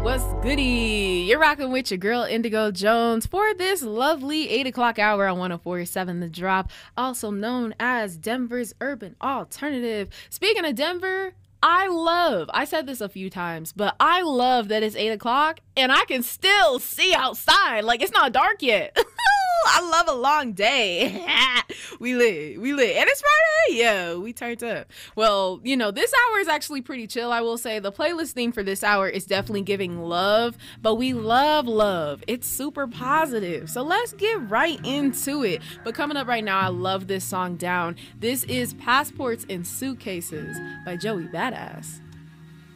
What's goody? You're rocking with your girl Indigo Jones for this lovely 8 o'clock hour on 104.7 The Drop, also known as Denver's Urban Alternative. Speaking of Denver, I said this a few times, but I love that it's 8 o'clock and I can still see outside. Like, it's not dark yet. I love a long day. We lit. And it's Friday. Yeah, we turned up. Well, you know, this hour is actually pretty chill, I will say. The playlist theme for this hour is definitely giving love, but we love love. It's super positive. So let's get right into it. But coming up right now, I love this song Down. This is Passports and Suitcases by Joey Badass.